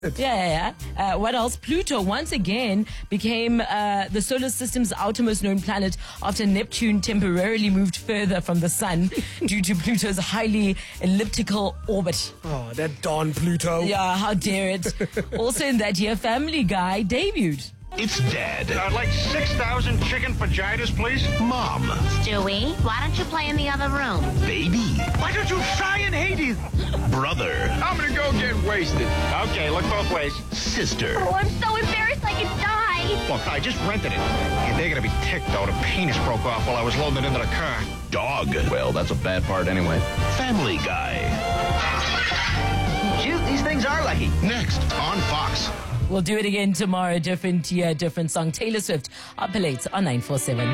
What else? Pluto once again became the solar system's outermost known planet after Neptune temporarily moved further from the sun due to Pluto's highly elliptical orbit. Oh, that darn Pluto. Yeah, how dare it. Also in that year, Family Guy debuted. It's Dad. I'd like 6,000 chicken vaginas, please. Mom. Stewie, why don't you play in the other room? Baby. Why don't you try in Hades? Brother. I'm gonna go get wasted. Okay, look both ways. Sister. Oh, I'm so embarrassed I could die. Look, I just rented it. And they're gonna be ticked, though. The penis broke off while I was loading it into the car. Dog. Well, that's a bad part anyway. Family Guy. Shoot, these things are lucky. Next on Fox. We'll do it again tomorrow. Different year, different song. Taylor Swift, up late on 947.